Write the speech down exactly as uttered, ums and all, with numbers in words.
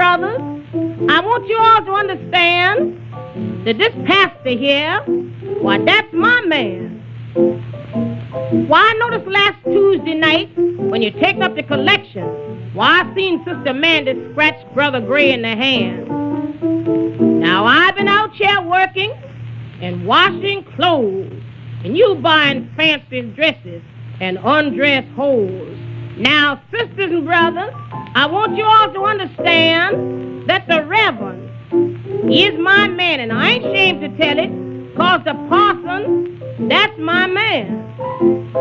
brothers, I want you all to understand that this pastor here, why, that's my man. Why, I noticed last Tuesday night when you take up the collection, why, I seen Sister Mandy scratch Brother Gray in the hand. Now, I've been out here working and washing clothes, and you buying fancy dresses and undressed holes. Now, sisters and brothers, I want you all to understand that the Reverend is my man, and I ain't ashamed to tell it, because the parson, that's my man.